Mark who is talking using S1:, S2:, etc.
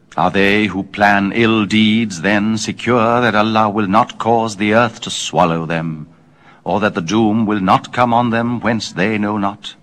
S1: Are they who plan ill deeds then secure that Allah will not cause the earth to swallow them, or that the doom will not come on them whence they know not?